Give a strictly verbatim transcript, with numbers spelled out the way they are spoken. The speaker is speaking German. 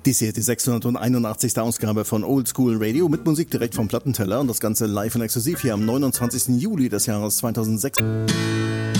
Dies hier ist die sechshunderteinundachtzigste Ausgabe von Old School Radio mit Musik direkt vom Plattenteller und das Ganze live und exklusiv hier am neunundzwanzigsten Juli des Jahres zweitausendsechs.